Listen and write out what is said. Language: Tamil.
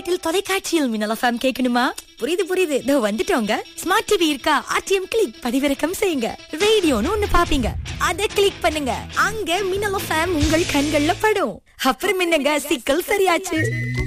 வீட்டில் தொலைக்காட்சியில் மின்னல் எஃப்எம் கேட்கணுமா? புரியுது இதோ வந்துட்டோங்க. ஸ்மார்ட் டிவி இருக்கா? ஆர்டிஎம் கிளிக் பதிவிறக்கம் செய்யுங்க. ரேடியோன்னு ஒண்ணு பாப்பீங்க, அத கிளிக் பண்ணுங்க. அங்க மின்னல் எஃப்எம் உங்கள் கண்கள்ல படும். அப்புறம் என்னங்க, சிக்கல் சரியாச்சு.